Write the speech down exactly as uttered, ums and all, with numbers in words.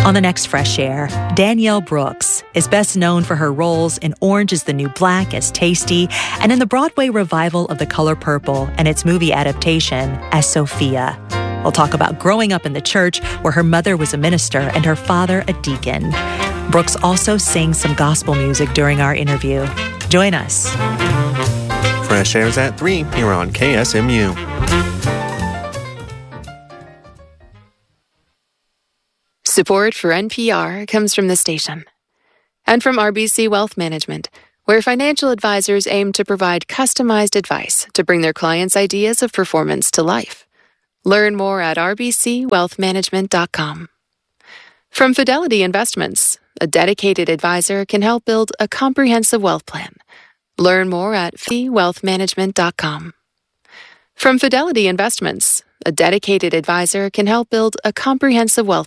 On the next Fresh Air, Danielle Brooks is best known for her roles in Orange is the New Black as Tasty and in the Broadway revival of The Color Purple and its movie adaptation as Sophia. We'll talk about growing up in the church where her mother was a minister and her father a deacon. Brooks also sings some gospel music during our interview. Join us. Fresh Air's at three here on K S M U. Support for N P R comes from the station and from R B C Wealth Management, where financial advisors aim to provide customized advice to bring their clients' ideas of performance to life. Learn more at r b c wealth management dot com. From Fidelity Investments, a dedicated advisor can help build a comprehensive wealth plan. Learn more at f i wealth management dot com. From Fidelity Investments, a dedicated advisor can help build a comprehensive wealth